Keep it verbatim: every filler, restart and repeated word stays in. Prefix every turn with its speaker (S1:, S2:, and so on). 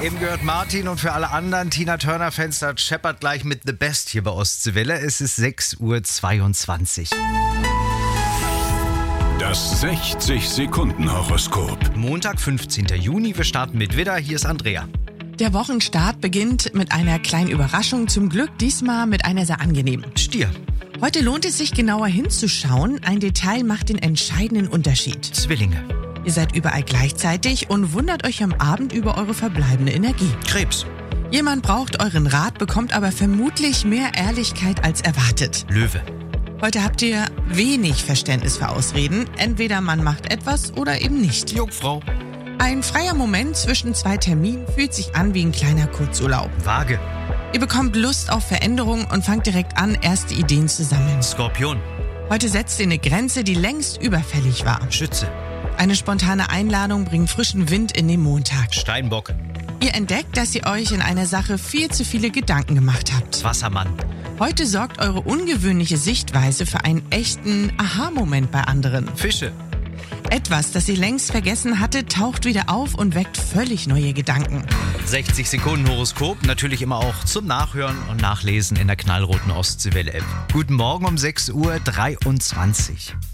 S1: Eben gehört Martin und für alle anderen Tina Turner-Fans, da scheppert gleich mit The Best hier bei Ostseewelle. Es ist sechs Uhr zweiundzwanzig.
S2: Das sechzig-Sekunden-Horoskop.
S1: Montag, fünfzehnten Juni. Wir starten mit Widder. Hier ist Andrea.
S3: Der Wochenstart beginnt mit einer kleinen Überraschung. Zum Glück diesmal mit einer sehr angenehmen.
S1: Stier.
S3: Heute lohnt es sich genauer hinzuschauen. Ein Detail macht den entscheidenden Unterschied.
S1: Zwillinge.
S3: Ihr seid überall gleichzeitig und wundert euch am Abend über eure verbleibende Energie.
S1: Krebs.
S3: Jemand braucht euren Rat, bekommt aber vermutlich mehr Ehrlichkeit als erwartet.
S1: Löwe.
S3: Heute habt ihr wenig Verständnis für Ausreden. Entweder man macht etwas oder eben nicht.
S1: Jungfrau.
S3: Ein freier Moment zwischen zwei Terminen fühlt sich an wie ein kleiner Kurzurlaub.
S1: Waage.
S3: Ihr bekommt Lust auf Veränderung und fangt direkt an, erste Ideen zu sammeln.
S1: Skorpion.
S3: Heute setzt ihr eine Grenze, die längst überfällig war.
S1: Schütze.
S3: Eine spontane Einladung bringt frischen Wind in den Montag.
S1: Steinbock.
S3: Ihr entdeckt, dass ihr euch in einer Sache viel zu viele Gedanken gemacht habt.
S1: Wassermann.
S3: Heute sorgt eure ungewöhnliche Sichtweise für einen echten Aha-Moment bei anderen.
S1: Fische.
S3: Etwas, das ihr längst vergessen hattet, taucht wieder auf und weckt völlig neue Gedanken.
S1: sechzig Sekunden Horoskop, natürlich immer auch zum Nachhören und Nachlesen in der knallroten Ostseewelle-App. Guten Morgen um sechs Uhr dreiundzwanzig.